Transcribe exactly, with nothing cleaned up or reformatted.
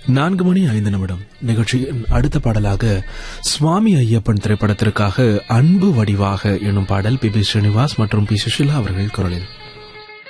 நான்கு மணி ஐந்து நிமிடம் நிகழ்ச்சியின் அடுத்த பாடலாக சுவாமி ஐயப்பன் திரைப்படத்திற்காக அன்பு வடிவாக என்னும் பாடல் பி பி ஸ்ரீனிவாஸ் மற்றும் பி சுஷிலா அவர்கள் குரலில்.